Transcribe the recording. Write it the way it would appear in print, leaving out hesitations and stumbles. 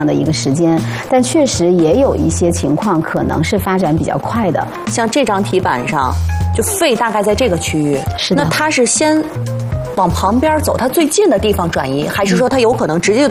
的一个时间，但确实也有一些情况可能是发展比较快的。 像这张题板上，就肺大概在这个区域， 是的。 那它是先往旁边走，它最近的地方转移，还是说它有可能直接